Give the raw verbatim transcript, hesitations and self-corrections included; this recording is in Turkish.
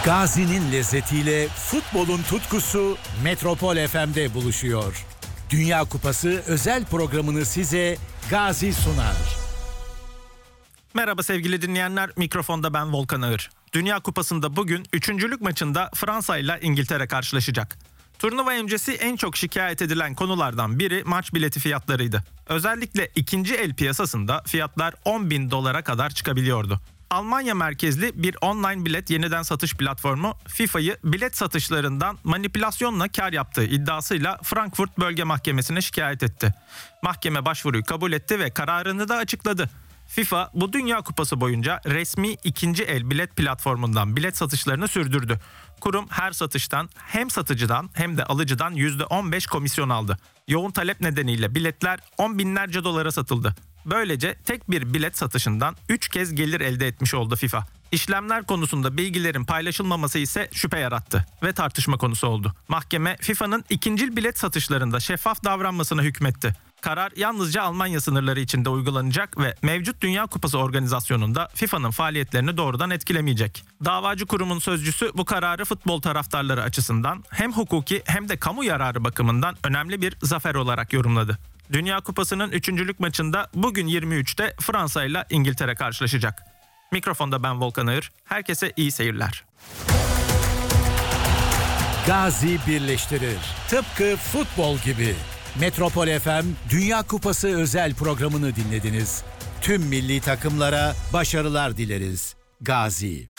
Gazi'nin lezzetiyle futbolun tutkusu Metropol F M'de buluşuyor. Dünya Kupası özel programını size Gazi sunar. Merhaba sevgili dinleyenler, mikrofonda ben Volkan Ağır. Dünya Kupası'nda bugün üçüncülük maçında Fransa ile İngiltere karşılaşacak. Turnuva öncesi en çok şikayet edilen konulardan biri maç bileti fiyatlarıydı. Özellikle ikinci el piyasasında fiyatlar on bin dolara kadar çıkabiliyordu. Almanya merkezli bir online bilet yeniden satış platformu FIFA'yı bilet satışlarından manipülasyonla kar yaptığı iddiasıyla Frankfurt Bölge Mahkemesi'ne şikayet etti. Mahkeme başvuruyu kabul etti ve kararını da açıkladı. FIFA bu Dünya Kupası boyunca resmi ikinci el bilet platformundan bilet satışlarını sürdürdü. Kurum her satıştan hem satıcıdan hem de alıcıdan yüzde on beş komisyon aldı. Yoğun talep nedeniyle biletler on binlerce dolara satıldı. Böylece tek bir bilet satışından üç kez gelir elde etmiş oldu FIFA. İşlemler konusunda bilgilerin paylaşılmaması ise şüphe yarattı ve tartışma konusu oldu. Mahkeme FIFA'nın ikincil bilet satışlarında şeffaf davranmasına hükmetti. Karar yalnızca Almanya sınırları içinde uygulanacak ve mevcut Dünya Kupası organizasyonunda FIFA'nın faaliyetlerini doğrudan etkilemeyecek. Davacı kurumun sözcüsü bu kararı futbol taraftarları açısından hem hukuki hem de kamu yararı bakımından önemli bir zafer olarak yorumladı. Dünya Kupası'nın üçüncülük maçında bugün yirmi üçte Fransa ile İngiltere karşılaşacak. Mikrofonda ben Volkan Ağır. Herkese iyi seyirler. Gazi birleştirir. Tıpkı futbol gibi. Metropol F M Dünya Kupası özel programını dinlediniz. Tüm milli takımlara başarılar dileriz. Gazi.